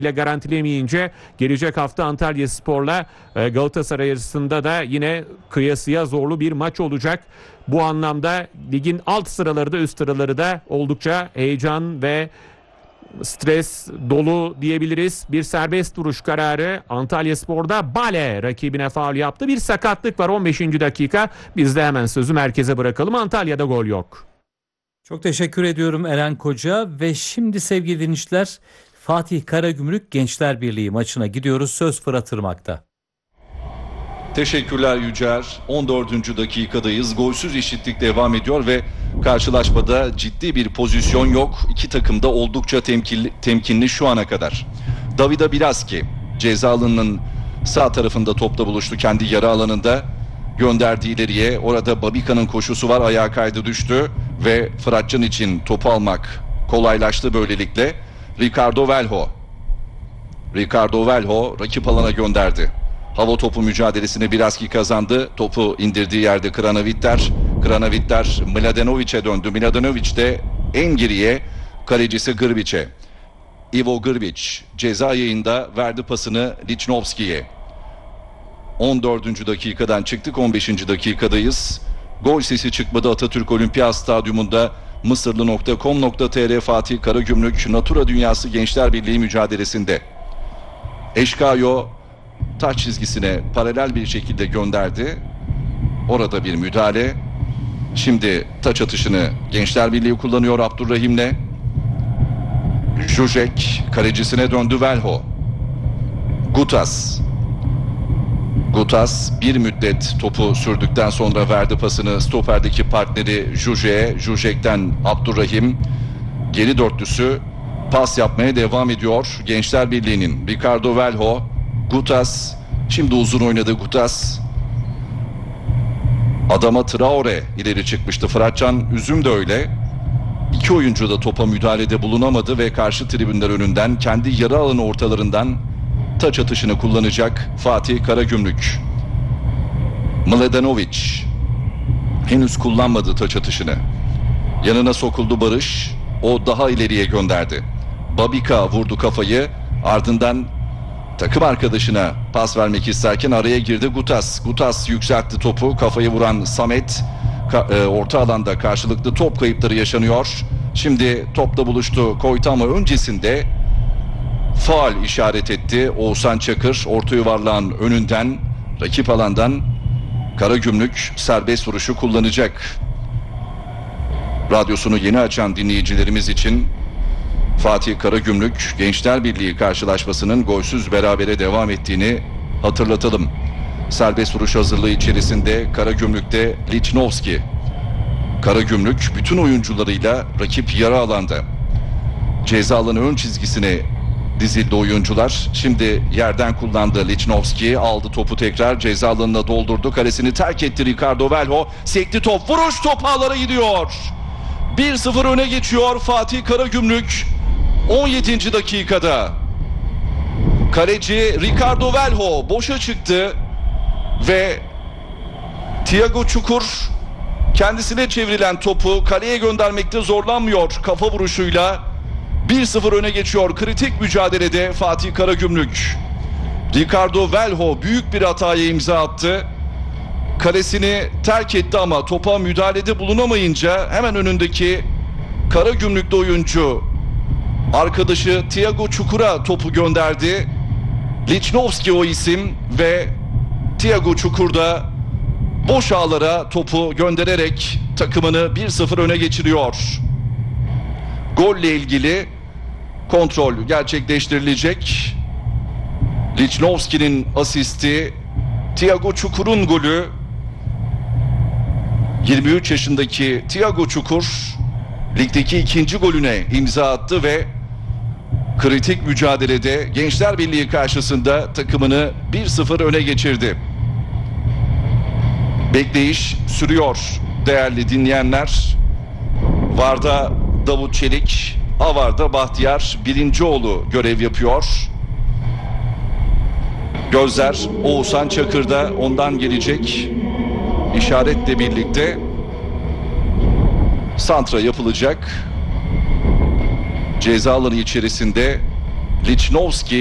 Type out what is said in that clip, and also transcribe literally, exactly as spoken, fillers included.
ile garantilemeyince gelecek hafta Antalyaspor'la Galatasaray arasında da yine kıyasıya zorlu bir maç olacak. Bu anlamda ligin alt sıraları da üst sıraları da oldukça heyecan ve stres dolu diyebiliriz. Bir serbest vuruş kararı Antalyaspor'da. Bale rakibine faul yaptı. Bir sakatlık var on beşinci dakika. Biz de hemen sözü merkeze bırakalım. Antalya'da gol yok. Çok teşekkür ediyorum Eren Koca ve şimdi sevgili dinleyiciler Fatih Karagümrük Gençler Birliği maçına gidiyoruz. Söz Fırat Irmak'ta. Teşekkürler Yücer. on dördüncü dakikadayız. Golsüz eşitlik devam ediyor ve karşılaşmada ciddi bir pozisyon yok. İki takım da oldukça temkinli, temkinli şu ana kadar. Davida Bilaski ceza alanının sağ tarafında topla buluştu. Kendi yarı alanında gönderdi ileriye. Orada Babika'nın koşusu var. Ayağa kaydı düştü ve Fıratcan için topu almak kolaylaştı böylelikle. Ricardo Velho. Ricardo Velho rakip alana gönderdi. Hava topu mücadelesini Bilaski kazandı. Topu indirdiği yerde Kranavitter. Kranavitter Mladenovic'e döndü. Mladenovic de en geriye kalecisi Grbić'e. Ivo Grbić ceza yayında verdi pasını Lichnowski'ye. on dördüncü dakikadan çıktık. on beşinci dakikadayız. Gol sesi çıkmadı Atatürk Olimpiyat Stadyumunda. Mısırlı nokta com nokta tr Fatih Karagümrük Natura Dünyası Gençler Birliği mücadelesinde. Eşkayo taç çizgisine paralel bir şekilde gönderdi. Orada bir müdahale. Şimdi taç atışını Gençler Birliği kullanıyor Abdurrahim'le. Jujek kalecisine döndü Velho. Gutas. Gutas bir müddet topu sürdükten sonra verdi pasını stoperdeki partneri Jujek'e. Jujek'ten Abdurrahim geri dörtlüsü pas yapmaya devam ediyor Gençler Birliği'nin. Ricardo Velho, Gutas, şimdi uzun oynadı Gutas. Adama Traore ileri çıkmıştı. Fıratcan Üzüm de öyle. İki oyuncu da topa müdahalede bulunamadı ve karşı tribünler önünden kendi yarı alanı ortalarından taç atışını kullanacak Fatih Karagümrük. Mladenovic henüz kullanmadı taç atışını. Yanına sokuldu Barış. O daha ileriye gönderdi. Babika vurdu kafayı. Ardından takım arkadaşına pas vermek isterken araya girdi Gutas. Gutas yükseltti topu. Kafayı vuran Samet. Ka- e, orta alanda karşılıklı top kayıpları yaşanıyor. Şimdi topla buluştu Koyta ama öncesinde faul işaret etti Oğuzhan Çakır. Orta yuvarlağın önünden, rakip alandan Karagümrük serbest vuruşu kullanacak. Radyosunu yeni açan dinleyicilerimiz için Fatih Karagümrük Gençler Birliği karşılaşmasının golsüz berabere devam ettiğini hatırlatalım. Serbest vuruş hazırlığı içerisinde Karagümrük'te Lichnowski. Karagümrük bütün oyuncularıyla rakip yarı alanda. Ceza alanı ön çizgisine dizildi oyuncular. Şimdi yerden kullandı Lichnowski. Aldı topu tekrar ceza alanına doldurdu. Kalesini terk etti Ricardo Velho. Sekti top. Vuruş top ağlara gidiyor. bir sıfır öne geçiyor Fatih Karagümrük. on yedinci dakikada. Kaleci Ricardo Velho boşa çıktı ve Thiago Çukur kendisine çevrilen topu kaleye göndermekte zorlanmıyor kafa vuruşuyla. bir sıfır öne geçiyor kritik mücadelede Fatih Karagümrük. Ricardo Velho büyük bir hataya imza attı. Kalesini terk etti ama topa müdahalede bulunamayınca hemen önündeki Karagümrüklü oyuncu arkadaşı Thiago Çukur'a topu gönderdi. Lichnowski o isim ve Thiago Çukur da boş ağlara topu göndererek takımını bir sıfır öne geçiriyor. Golle ilgili kontrol gerçekleştirilecek. Lichnowski'nin asisti, Thiago Çukur'un golü. yirmi üç yaşındaki Thiago Çukur ligdeki ikinci golüne imza attı ve kritik mücadelede Gençler Birliği karşısında takımını bir sıfır öne geçirdi. Bekleyiş sürüyor değerli dinleyenler. Varda Davut Çelik, Avar'da Bahtiyar Birincioğlu görev yapıyor. Gözler Oğuzhan Çakır'da, ondan gelecek işaretle birlikte santra yapılacak. Ceza alanı içerisinde Lichnowsky